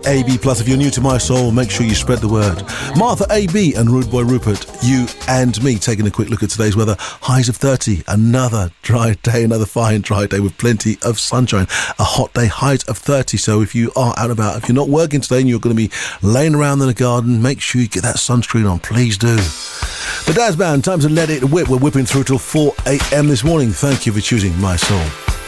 AB+. If you're new to My Soul, make sure you spread the word. Martha AB and Rude Boy Rupert, you and me, taking a quick look at today's weather. Highs of 30, another dry day, another fine dry day with plenty of sunshine. A hot day, highs of 30. So if you are out and about, if you're not working today and you're going to be laying around in the garden, make sure you get that sunscreen on, please do. The Daz Band, time to let it whip. We're whipping through till 4 a.m. this morning. Thank you for choosing My Soul.